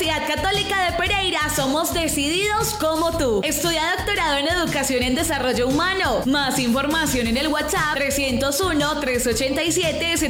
Universidad Católica de Pereira somos decididos como tú. Estudia doctorado en Educación en Desarrollo Humano. Más información en el WhatsApp 301-387-78